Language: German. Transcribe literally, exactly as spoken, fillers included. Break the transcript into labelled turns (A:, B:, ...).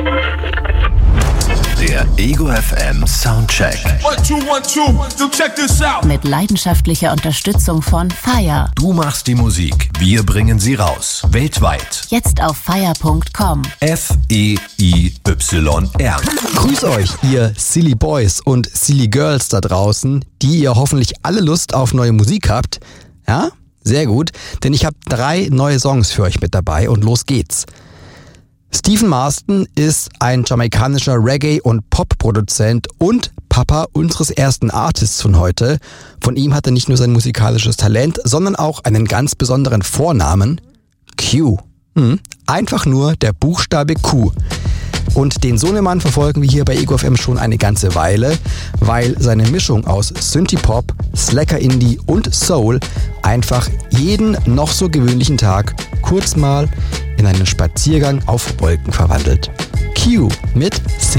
A: Der Ego F M Soundcheck.
B: One, two, one, two. So check this out.
C: Mit leidenschaftlicher Unterstützung von Fire.
A: Du machst die Musik, wir bringen sie raus. Weltweit.
C: Jetzt auf fire punkt com.
A: F E I Y R.
D: Grüß euch, ihr Silly Boys und Silly Girls da draußen, die ihr hoffentlich alle Lust auf neue Musik habt. Ja, sehr gut, denn ich habe drei neue Songs für euch mit dabei und los geht's. Stephen Marston ist ein jamaikanischer Reggae- und Pop-Produzent und Papa unseres ersten Artists von heute. Von ihm hat er nicht nur sein musikalisches Talent, sondern auch einen ganz besonderen Vornamen, Q. Hm, einfach nur der Buchstabe Q. Und den Sohnemann verfolgen wir hier bei Ego F M schon eine ganze Weile, weil seine Mischung aus Synthie-Pop, Slacker-Indie und Soul einfach jeden noch so gewöhnlichen Tag kurz mal in einen Spaziergang auf Wolken verwandelt. Q mit